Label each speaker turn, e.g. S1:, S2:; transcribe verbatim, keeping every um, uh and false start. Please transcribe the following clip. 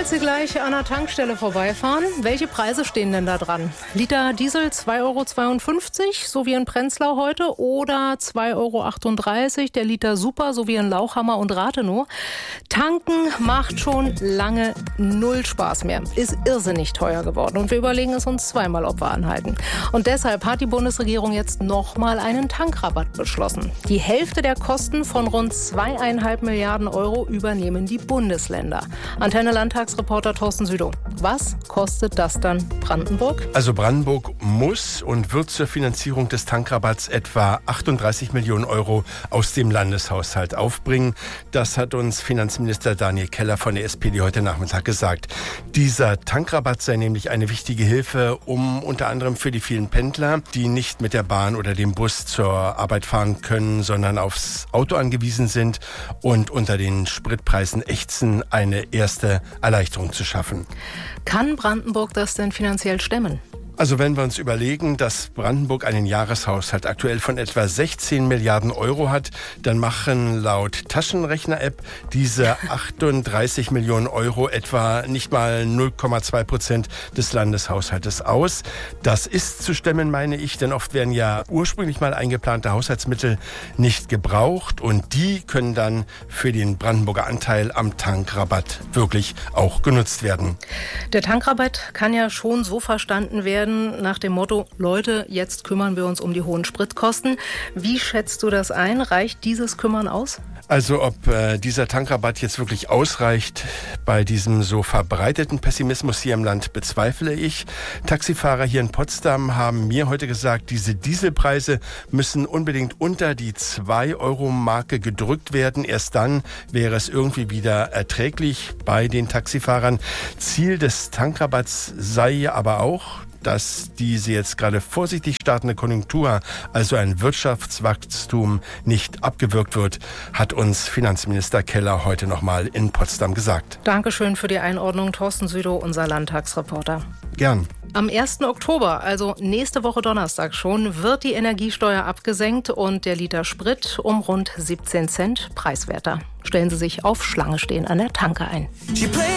S1: Falls Sie gleich an der Tankstelle vorbeifahren, welche Preise stehen denn da dran? Liter Diesel zwei Euro zweiundfünfzig, so wie in Prenzlau heute, oder zwei Euro achtunddreißig, der Liter Super, so wie in Lauchhammer und Rathenow. Tanken macht schon lange null Spaß mehr, ist irrsinnig teuer geworden und wir überlegen es uns zweimal, ob wir anhalten. Und deshalb hat die Bundesregierung jetzt nochmal einen Tankrabatt beschlossen. Die Hälfte der Kosten von rund zweieinhalb Milliarden Euro übernehmen die Bundesländer. Antenne Landtagsreporter Thorsten Südow. Was kostet das dann Brandenburg?
S2: Also Brandenburg muss und wird zur Finanzierung des Tankrabatts etwa achtunddreißig Millionen Euro aus dem Landeshaushalt aufbringen. Das hat uns Finanzminister Daniel Keller von der S P D heute Nachmittag gesagt. Dieser Tankrabatt sei nämlich eine wichtige Hilfe, um unter anderem für die vielen Pendler, die nicht mit der Bahn oder dem Bus zur Arbeit fahren können, sondern aufs Auto angewiesen sind und unter den Spritpreisen ächzen, eine erste Erleichterung zu schaffen.
S1: Kann Brandenburg das denn finanziell stemmen?
S2: Also wenn wir uns überlegen, dass Brandenburg einen Jahreshaushalt aktuell von etwa sechzehn Milliarden Euro hat, dann machen laut Taschenrechner-App diese achtunddreißig Millionen Euro etwa nicht mal null Komma zwei Prozent des Landeshaushaltes aus. Das ist zu stemmen, meine ich, denn oft werden ja ursprünglich mal eingeplante Haushaltsmittel nicht gebraucht und die können dann für den Brandenburger Anteil am Tankrabatt wirklich auch genutzt werden.
S1: Der Tankrabatt kann ja schon so verstanden werden, nach dem Motto, Leute, jetzt kümmern wir uns um die hohen Spritkosten. Wie schätzt du das ein? Reicht dieses Kümmern aus?
S2: Also ob äh, dieser Tankrabatt jetzt wirklich ausreicht, bei diesem so verbreiteten Pessimismus hier im Land bezweifle ich. Taxifahrer hier in Potsdam haben mir heute gesagt, diese Dieselpreise müssen unbedingt unter die zwei Euro Marke gedrückt werden. Erst dann wäre es irgendwie wieder erträglich bei den Taxifahrern. Ziel des Tankrabatts sei aber auch, dass diese jetzt gerade vorsichtig startende Konjunktur, also ein Wirtschaftswachstum, nicht abgewürgt wird, hat uns Finanzminister Keller heute nochmal in Potsdam gesagt.
S1: Dankeschön für die Einordnung, Thorsten Südow, unser Landtagsreporter.
S2: Gern.
S1: Am ersten Oktober, also nächste Woche Donnerstag schon, wird die Energiesteuer abgesenkt und der Liter Sprit um rund siebzehn Cent preiswerter. Stellen Sie sich auf Schlange stehen an der Tanke ein.